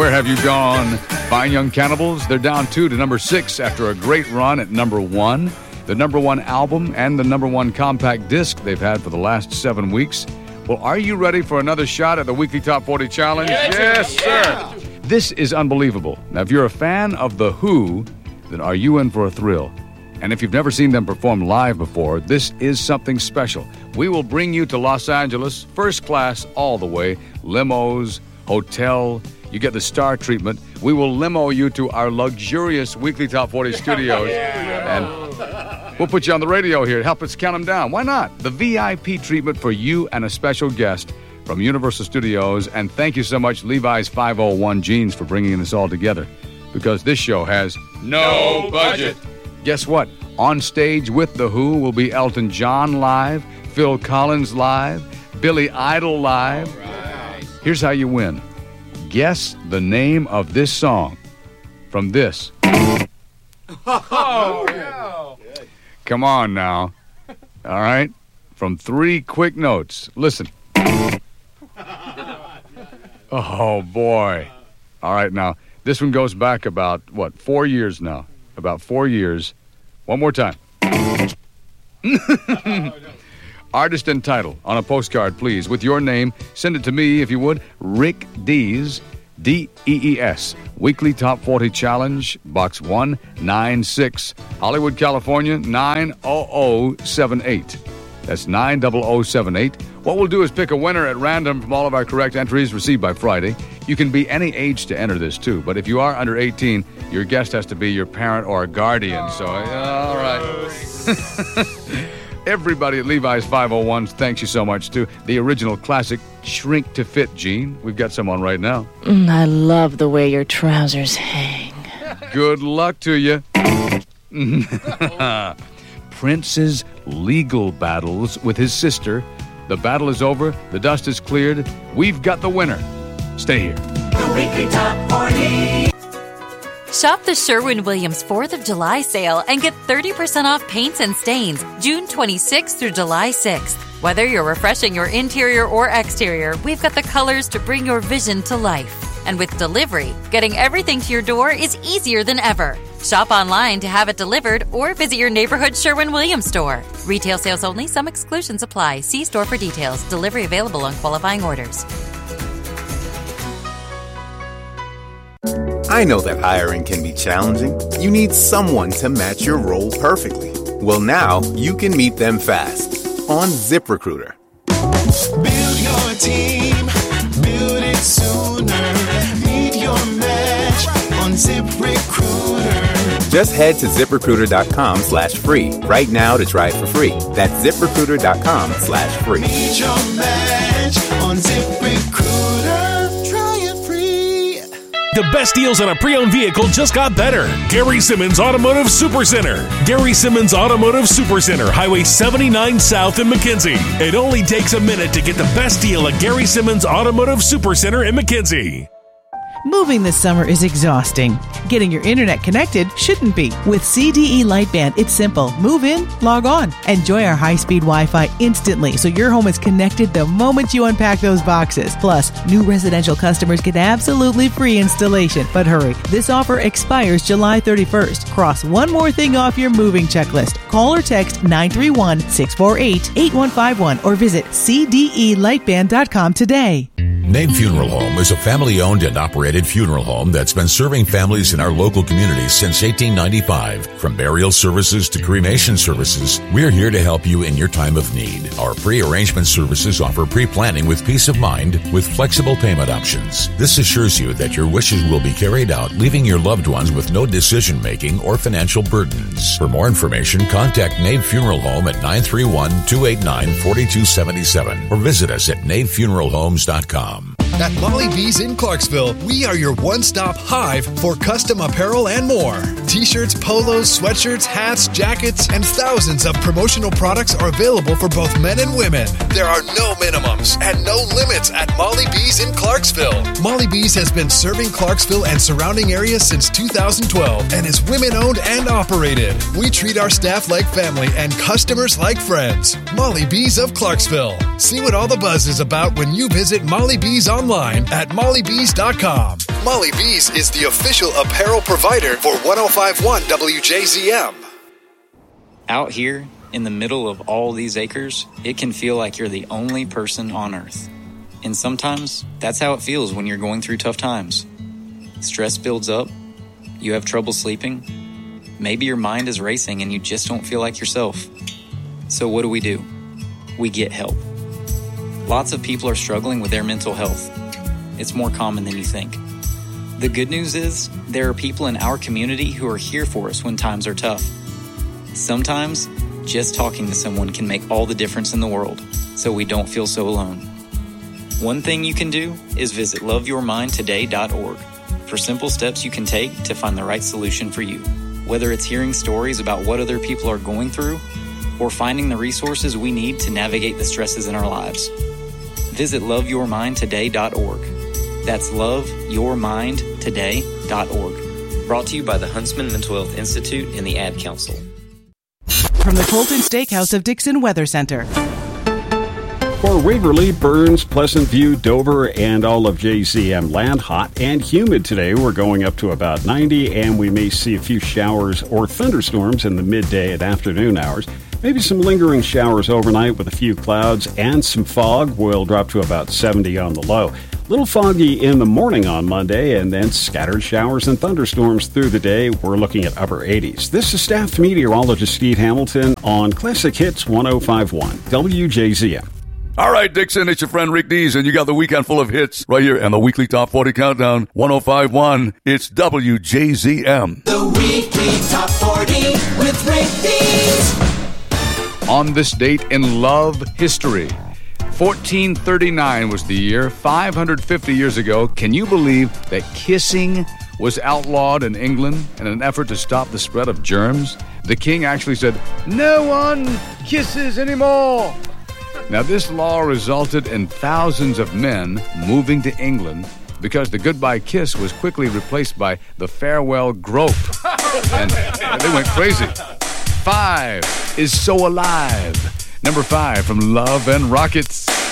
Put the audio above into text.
Where have you gone? Fine Young Cannibals, they're down 2 to number 6 after a great run at number 1. The number 1 album and the number 1 compact disc they've had for the last 7 weeks. Well, are you ready for another shot at the Weekly Top 40 Challenge? Yes, sir. This is unbelievable. Now, if you're a fan of The Who, then are you in for a thrill? And if you've never seen them perform live before, this is something special. We will bring you to Los Angeles, first class all the way, limos, hotel. You get the star treatment. We will limo you to our luxurious Weekly Top 40 studios. And we'll put you on the radio here to help us count them down. Why not? The VIP treatment for you and a special guest from Universal Studios. And thank you so much, Levi's 501 Jeans, for bringing this all together. Because this show has no budget. Guess what? On stage with The Who will be Elton John live, Phil Collins live, Billy Idol live. Right. Here's how you win. Guess the name of this song from this. Oh, no. Come on now. All right? From 3 quick notes. Listen. Oh, boy. All right, now, this one goes back about, 4 years now. About 4 years. One more time. Artist and title on a postcard, please, with your name. Send it to me, if you would. Rick Dees, Dees. Weekly Top 40 Challenge, Box 196, Hollywood, California, 90078. That's 90078. What we'll do is pick a winner at random from all of our correct entries received by Friday. You can be any age to enter this, too. But if you are under 18, your guest has to be your parent or a guardian. So, all right. Everybody at Levi's 501s, thanks you so much, too. The original classic Shrink to Fit jean. We've got some on right now. I love the way your trousers hang. Good luck to you. Prince's legal battles with his sister. The battle is over. The dust is cleared. We've got the winner. Stay here. The Weekly Top 40. Shop the Sherwin-Williams 4th of July sale and get 30% off paints and stains June 26th through July 6th. Whether you're refreshing your interior or exterior, we've got the colors to bring your vision to life. And with delivery, getting everything to your door is easier than ever. Shop online to have it delivered or visit your neighborhood Sherwin-Williams store. Retail sales only. Some exclusions apply. See store for details. Delivery available on qualifying orders. I know that hiring can be challenging. You need someone to match your role perfectly. Well, now you can meet them fast on ZipRecruiter. Build your team, build it sooner. Meet your match on ZipRecruiter. Just head to ZipRecruiter.com/free right now to try it for free. That's ZipRecruiter.com/free. Meet your match on ZipRecruiter. Try it free. The best deals on a pre-owned vehicle just got better. Gary Simmons Automotive Supercenter. Gary Simmons Automotive Supercenter, Highway 79 South in McKenzie. It only takes a minute to get the best deal at Gary Simmons Automotive Supercenter in McKenzie. Moving this summer is exhausting. Getting your internet connected shouldn't be. With CDE Lightband, it's simple. Move in, log on. Enjoy our high-speed Wi-Fi instantly so your home is connected the moment you unpack those boxes. Plus, new residential customers get absolutely free installation. But hurry, this offer expires July 31st. Cross one more thing off your moving checklist. Call or text 931-648-8151 or visit cdelightband.com today. Nave Funeral Home is a family-owned and operated funeral home that's been serving families in our local community since 1895. From burial services to cremation services, we're here to help you in your time of need. Our pre-arrangement services offer pre-planning with peace of mind with flexible payment options. This assures you that your wishes will be carried out, leaving your loved ones with no decision-making or financial burdens. For more information, contact Nave Funeral Home at 931-289-4277 or visit us at navefuneralhomes.com. At Molly B's in Clarksville, we are your one-stop hive for custom apparel and more. T-shirts, polos, sweatshirts, hats, jackets, and thousands of promotional products are available for both men and women. There are no minimums and no limits at Molly B's in Clarksville. Molly B's has been serving Clarksville and surrounding areas since 2012 and is women-owned and operated. We treat our staff like family and customers like friends. Molly B's of Clarksville. See what all the buzz is about when you visit Molly B's online online at mollybees.com. Molly Bees is the official apparel provider for 105.1 WJZM. Out here, in the middle of all these acres, it can feel like you're the only person on Earth. And sometimes, that's how it feels when you're going through tough times. Stress builds up, you have trouble sleeping, maybe your mind is racing and you just don't feel like yourself. So what do? We get help. Lots of people are struggling with their mental health. It's more common than you think. The good news is, there are people in our community who are here for us when times are tough. Sometimes, just talking to someone can make all the difference in the world, so we don't feel so alone. One thing you can do is visit loveyourmindtoday.org for simple steps you can take to find the right solution for you. Whether it's hearing stories about what other people are going through, or finding the resources we need to navigate the stresses in our lives. Visit loveyourmindtoday.org. That's loveyourmindtoday.org. Brought to you by the Huntsman Mental Health Institute and the Ad Council. From the Colton Steakhouse of Dixon Weather Center. For Waverly, Burns, Pleasant View, Dover, and all of JZM land, hot and humid today. We're going up to about 90, and we may see a few showers or thunderstorms in the midday and afternoon hours. Maybe some lingering showers overnight with a few clouds and some fog. We'll drop to about 70 on the low. Little foggy in the morning on Monday, and then scattered showers and thunderstorms through the day. We're looking at upper 80s. This is staff meteorologist Steve Hamilton on Classic Hits 105.1 WJZM. All right, Dixon, it's your friend Rick Dees, and you got the weekend full of hits right here and the weekly Top 40 Countdown 105.1. It's WJZM. The weekly Top 40 with Rick Dees. On this date in love history, 1439 was the year, 550 years ago. Can you believe that kissing was outlawed in England in an effort to stop the spread of germs? The king actually said, "No one kisses anymore." Now, this law resulted in thousands of men moving to England because the goodbye kiss was quickly replaced by the farewell grope. And they went crazy. 5 is So Alive. Number 5 from Love and Rockets.